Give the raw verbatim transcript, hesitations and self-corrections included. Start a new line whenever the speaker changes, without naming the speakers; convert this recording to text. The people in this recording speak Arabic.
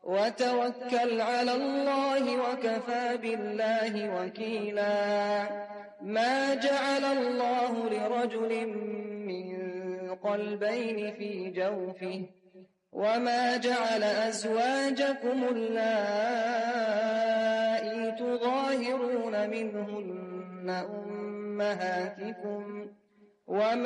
وتوكل على الله وكفى بالله وكيلا ما جعل الله لرجل من قلبين في جوفه وما جعل أزواجكم اللائي تظاهرون منهن أمهاتكم وما